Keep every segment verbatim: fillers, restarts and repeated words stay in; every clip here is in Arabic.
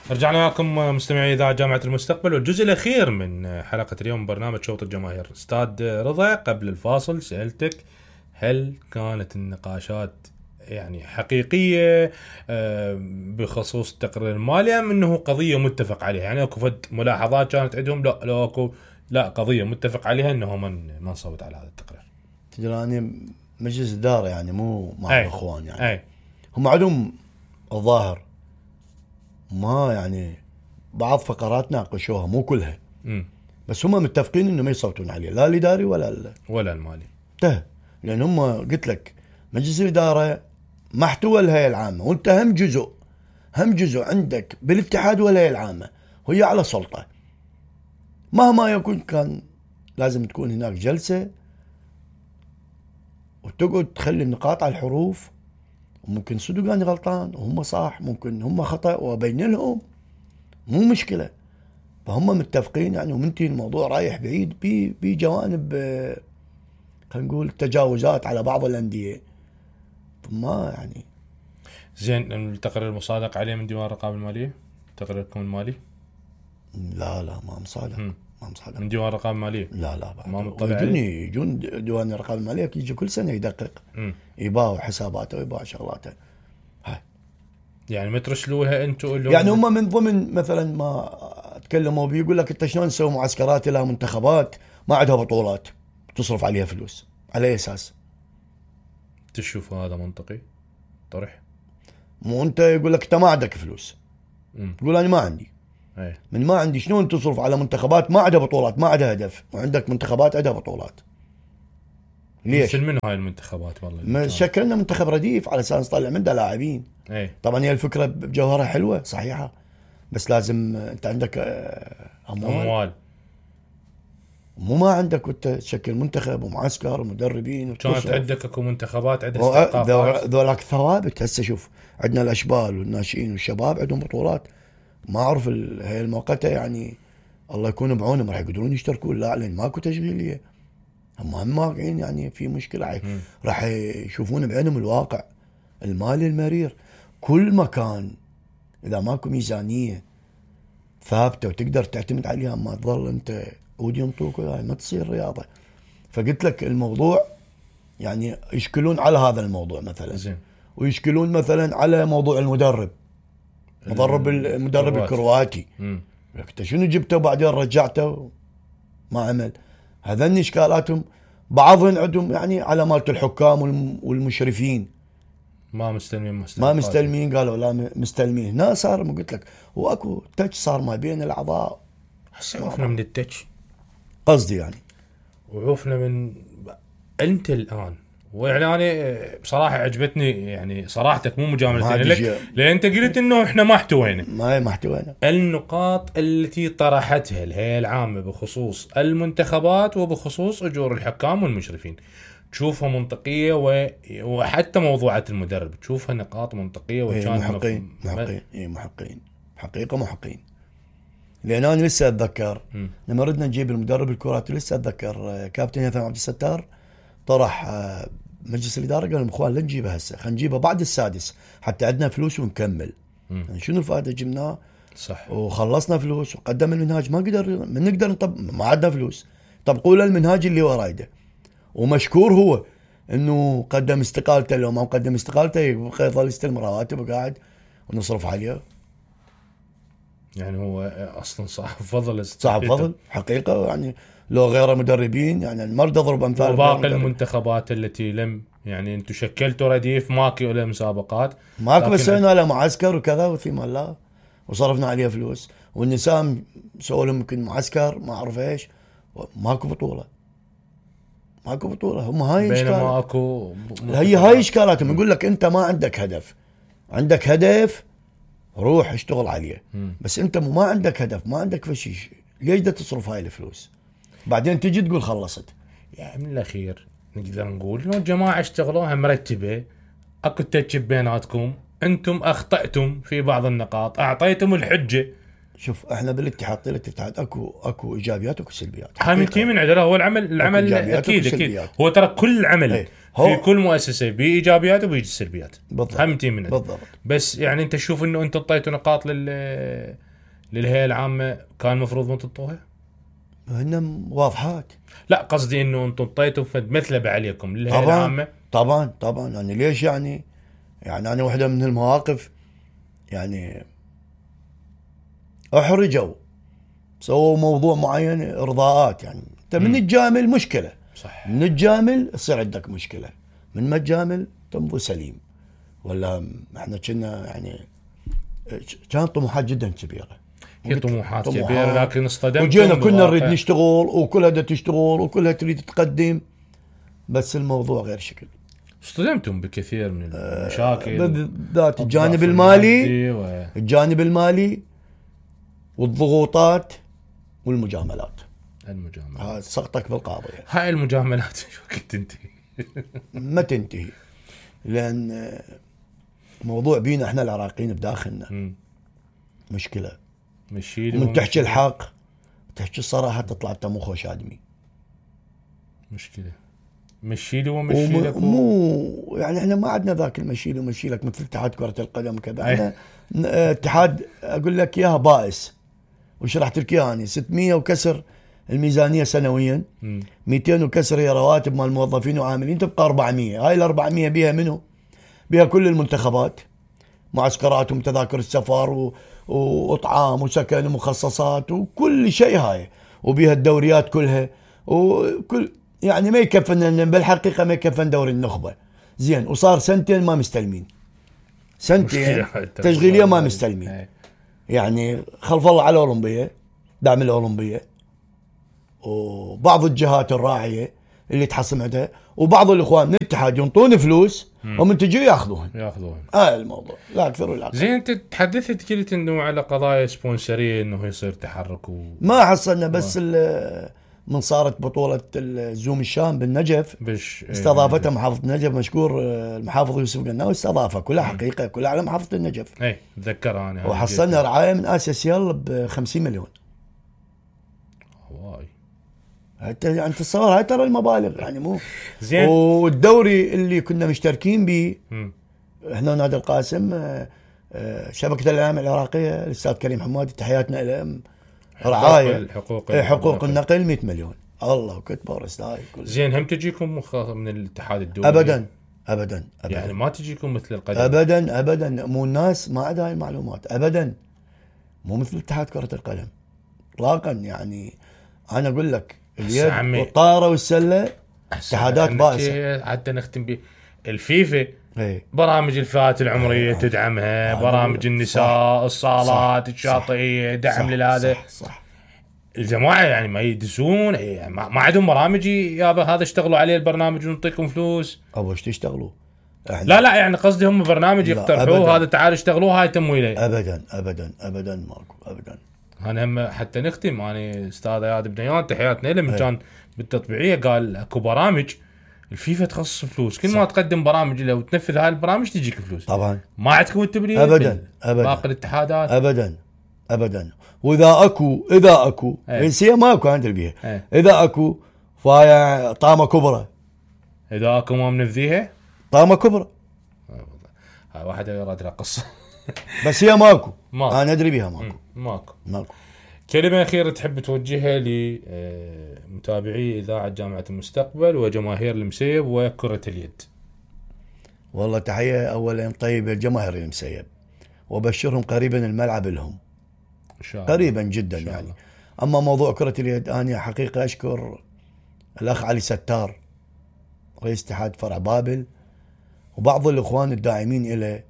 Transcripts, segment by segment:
رجعنا لكم مستمعي إذاعة جامعة المستقبل والجزء الأخير من حلقة اليوم برنامج شوط الجماهير. أستاذ رضا، قبل الفاصل سألتك هل كانت النقاشات يعني حقيقية بخصوص التقرير المالي أم أنه قضية متفق عليها؟ يعني أكو فد ملاحظات كانت عندهم، لا لا أكو لا قضية متفق عليها أنه من ما صوت على هذا التقرير. تدري أنا مجلس إدارة يعني مو مع الإخوان يعني أي. هم عندهم الظاهر ما يعني بعض فقرات ناقشوها مو كلها م. بس هم متفقين انه ما يصوتون عليه لا الاداري ولا ال... ولا المالي. ته لان هم قلت لك مجلس الاداره محتوى الهيئه العامه، وانت هم جزء هم جزء عندك بالاتحاد والهيئه العامه، وهي على سلطه مهما يكون. كان لازم تكون هناك جلسه وتقعد تخلي النقاط على الحروف، وممكن صدق أنا غلطان وهم صح، ممكن هم خطأ وأبين لهم، مو مشكلة. فهم متفقين يعني، ومنتهي الموضوع رايح بعيد بجوانب خلينا نقول تجاوزات على بعض الأندية. فما يعني زين التقرير المصادق عليه من ديوان الرقابة المالية؟ تقريركم المالي؟ لا لا ما مصادق. م. ما مصادق من ديوان الرقابة المالية؟ لا لا ما مطلع يجون عليه؟ يجون ديوان الرقابة المالية يجي كل سنة يدقق، يباع حساباته ويباع شغلاته. هاي يعني ما ترسلوها انتم؟ يعني هم من ضمن مثلا ما تكلموا بيه يقول لك انت شلون تسوي معسكرات الى منتخبات ما عندها بطولات تصرف عليها فلوس، على اي اساس؟ تشوف هذا منطقي طرح؟ مو انت يقول لك انت ما عندك فلوس، مم. تقول انا ما عندي. أي. من ما عندي شلون تصرف على منتخبات ما عندها بطولات، ما عندها هدف، وعندك منتخبات عندها بطولات؟ ليش؟ مثل منو هاي المنتخبات؟ والله شكلنا منتخب رديف على اساس نطلع منه لاعبين. أي. طبعا هي الفكره بجوهرها حلوه صحيحه، بس لازم انت عندك اموال, أموال. مو ما عندك وانت تشكل منتخب ومعسكر ومدربين. كانت عندك اكو منتخبات عندها استحقاقات، ذولاك ثوابت. هسه شوف عندنا الاشبال والناشئين والشباب عندهم بطولات، ما اعرف هي الموقتة يعني الله يكون بعونهم راح يقدرون يشتركون؟ لا لان ماكو تشغيليه، هم هم واقعين يعني في مشكله. راح يشوفون بعينهم الواقع المالي المرير. كل مكان اذا ماكو ميزانيه ثابته وتقدر تعتمد عليها، ما تظل انت عود ينطوك ما تصير رياضه. فقلت لك الموضوع يعني يشكلون على هذا الموضوع مثلا زين. ويشكلون مثلا على موضوع المدرب مدرب المدرب الكرواتي. انت شنو جبته وبعدين رجعته ما عمل؟ هذني اشكالاتهم. بعضهم عندهم يعني على مالة الحكام والمشرفين ما مستلمين ما مستلمين قالوا لا مستلمين. هنا صار ما قلت لك واكو تاتش صار ما بين الاعضاء. عوفنا من التاتش قصدي يعني، وعوفنا من انت الان. واعلاني بصراحه عجبتني يعني صراحتك، مو مجاملتين لك، لان انت قلت انه احنا ما احتوينا. ما ما احتوينا النقاط التي طرحتها الهيئه العامه بخصوص المنتخبات وبخصوص اجور الحكام والمشرفين، تشوفها منطقيه، وحتى موضوعات المدرب تشوفها نقاط منطقيه وكان محقين محقين اي محقين حقيقه محقين. لان انا لسه اتذكر م. لما ردنا نجيب المدرب الكرواتي، لسه اتذكر كابتن هيثم عبد الستار طرح مجلس الاداره قال لهم اخوان لا نجيبه هسه، خلينا نجيبه بعد السادس حتى عندنا فلوس ونكمل. يعني شنو الفائده؟ جبناه صح وخلصنا فلوس وقدم المنهاج، ما قدر من نقدر نطبق، ما عندنا فلوس. طبقوا له المنهاج اللي هو رايده، ومشكور هو انه قدم استقالته. لو ما قدم استقالته يبقى يظل يستلم رواتب وقاعد ونصرف عليه. يعني هو اصلا صاحب فضل، صاحب فضل حقيقه. يعني لو غيره مدربين يعني المرضى ضرب امثال. وباقي المنتخبات التي لم يعني انتم شكلتوا رديف ماكو له مسابقات، ماكو بس سوينا له معسكر وكذا وثيما الله وصرفنا عليه فلوس. والنساء سووا لهم يمكن معسكر ما اعرف ايش، ماكو بطوله ماكو بطوله. هم هاي بينما اكو هي هاي اشكالاتهم. يقول لك انت ما عندك هدف، عندك هدف روح اشتغل عليه. م. بس انت ما عندك هدف، ما عندك فشي، ليش دا تصرف هاي الفلوس؟ بعدين تجي تقول خلصت. يعني من الاخير نقدر نقول انه الجماعه اشتغلوها مرتبه، اكو تتشب بيناتكم، انتم اخطأتم في بعض النقاط، اعطيتم الحجه. شوف احنا بالاتحاد طيله الاتحاد اكو اكو ايجابيات واكو سلبيات. حاملتي من عندنا هو العمل العمل اكيد اكيد هو ترى كل عمل ايه. في كل مؤسسه بي ايجابيات وبيجي سلبيات بالضبط. فهمتين من بالضبط. بس يعني انت تشوف انه انت اعطيتوا نقاط لل للهيئه العامه كان المفروض ما تعطوها؟ هن واضحات. لا قصدي انه انتم اعطيتوا فد مثله عليكم للهيئه طبعا العامه. طبعا طبعا يعني ليش يعني يعني انا واحده من المواقف يعني احرجوا سووا موضوع معين ارضاءات، يعني انت من تجامل مشكله، صح. من تجامل يصير عندك مشكله، من ما تجامل تمضي سليم. ولا احنا كنا يعني كانت طموحات جدا كبيره، هي طموحات كبيره لكن اصطدمت وجينا كنا نريد نشتغل وكلها دا تشتغل وكلها تريد تقدم، بس الموضوع غير شكل. اصطدمتم بكثير من المشاكل بالذات الجانب المالي و... الجانب المالي والضغوطات والمجاملات. المجاملات هاي سقطك بالقاضية. هاي المجاملات شو وقت تنتهي؟ ما تنتهي، لأن موضوع بينا احنا العراقيين بداخلنا م. مشكلة. مشيلي ومن تحكي الحق تحكي الصراحة تطلع انت مو خوش آدمي. مشكلة مشيلي ومشيلك مو يعني احنا ما عندنا ذاك المشيلي ومشيلك مثل اتحاد كرة القدم كذا. احنا اتحاد اقول لك اياها بائس، وشرحت لك اياها اني ستمية وكسر الميزانية سنويا، م. مئتين وكسر هي رواتب مال الموظفين وعاملين، تبقى أربعمية. هاي ال أربعمية بيها منو؟ بيها كل المنتخبات، معسكرات وتذاكر السفر و... واطعام وسكن ومخصصات وكل شيء هاي، وبيها الدوريات كلها وكل يعني ما يكفن بالحقيقة، ما يكفن دوري النخبة زين. وصار سنتين ما مستلمين، سنتين تشغيلية ما مستلمين. يعني خلف الله على الأولمبية، دعم الأولمبية وبعض الجهات الراعية اللي تحصل عندها، وبعض الإخوان من الاتحاد ينطون فلوس ومن تجي ياخذوهن ياخذوهن آه الموضوع لا أكثر ولا أقل. زين انت تحدثت قلت انه على قضايا سبونسرية انه يصير تحرك و... ما حصلنا، بس من صارت بطولة الزوم الشام بالنجف بش استضافتها محافظة النجف، مشكور المحافظ يوسف قناوي استضافها، كلها حقيقة كلها على محافظة النجف. اي اتذكر انا. وحصلنا رعاية من آسيا سيال ب خمسين مليون. واي انت يعني تصور هاي ترى المبالغ يعني مو زين. والدوري اللي كنا مشتركين به احنا نادي القاسم، شبكة الإعلام العراقية الأستاذ كريم حمادي تحياتنا له، رعاية حقوق حقوق النقل مئة مليون. الله وكتبه ورساي كل زين. هم تجيكم من الاتحاد الدولي؟ ابدا ابدا ابدا يعني ما تجيكم مثل القدم ابدا ابدا. مو الناس ما عندها هاي المعلومات ابدا، مو مثل اتحاد كرة القدم اطلاقا. يعني انا اقول لك اليد والطائرة والسلة اتحادات بائسة. حتى نختم به الفيفا ايه. برامج الفئات العمرية تدعمها، برامج النساء، الصالات الشاطئية، دعم لهذا. صح, صح. الجماعة يعني ما يدسون، يعني ما عندهم برامج يابا هذا اشتغلوا عليه البرنامج ونعطيكم فلوس. أبو ايش تشتغلوا؟ لا لا يعني قصدي هم برنامج يقترحوه هذا تعالوا اشتغلوه هاي تمويله. ابدا ابدا ابدا ماكو ابدا. انا هم حتى نختم انا استاذ اياد بنيان تحياتنا له من كان بالتطبيعيه قال اكو برامج الفيفا تخصص فلوس، كل ما تقدم برامج لو تنفذ هاي البرامج تجيك فلوس. طبعا ما عندكم التبرير ابدا ابدا باقي الاتحادات ابدا ابدا. واذا اكو اذا اكو هي ماكو عند البيئه ايه. اذا اكو فايا طامه كبرى، اذا اكو ما منفذيها طامه كبرى. هاي واحد يراد لها قصه بس هي ماكو ماكو. انا ادري بيها ماكو ماكو ماكو. كلمه اخيره تحب توجهها لمتابعي اذاعه جامعه المستقبل وجماهير المسيب وكره اليد؟ والله تحيه اولا طيبه لجماهير المسيب، وبشرهم قريبا الملعب لهم إن شاء الله. قريبا جدا يعني. اما موضوع كره اليد انا حقيقه اشكر الاخ علي ستار رئيس اتحاد فرع بابل وبعض الاخوان الداعمين إليه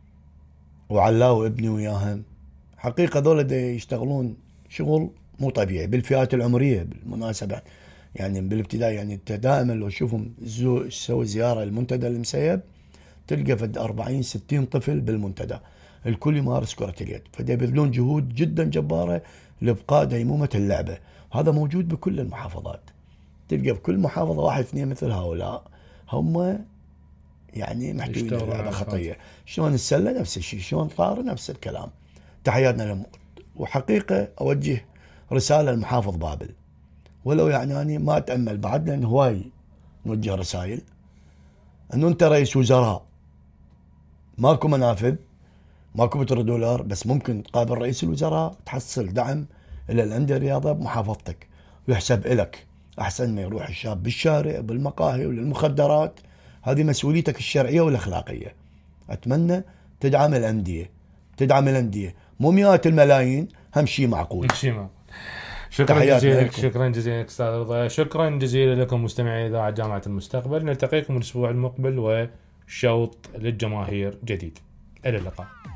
وعلاو ابني وياهم، حقيقه ذولا دا يشتغلون شغل مو طبيعي بالفئات العمريه. بالمناسبه يعني بالابتدائي يعني انت دائما لو تشوفهم تسوي زياره للمنتدى المسيب تلقى فد أربعين ستين طفل بالمنتدى الكل يمارس كره اليد، فدا يبذلون جهود جدا جباره لابقاء ديمومه اللعبه. هذا موجود بكل المحافظات، تلقى بكل محافظه واحد اثنين مثل هؤلاء هم يعني محتوين لعبه خطيه. شلون السله نفس الشيء، شلون طار نفس الكلام. تحياتنا لهم. وحقيقه اوجه رساله لمحافظ بابل، ولو يعني أنا ما اتامل بعد لان هواي نوجه رسائل، انه انت رئيس وزراء ماكو منافذ، ماكو بترودولار، بس ممكن تقابل رئيس الوزراء تحصل دعم الى الانديه الرياضه بمحافظتك ويحسب لك، احسن ما يروح الشاب بالشارع بالمقاهي وللمخدرات. هذه مسؤوليتك الشرعيه والاخلاقيه. اتمنى تدعم الانديه، تدعم الانديه مو مئات الملايين، هم شيء معقول. شيء معقول. شكرا جزيلا لك، شكرا جزيلا لك استاذ رضا، شكرا جزيلا لكم مستمعي اذاعه جامعه المستقبل. نلتقيكم الاسبوع المقبل وشوط للجماهير جديد. الى اللقاء.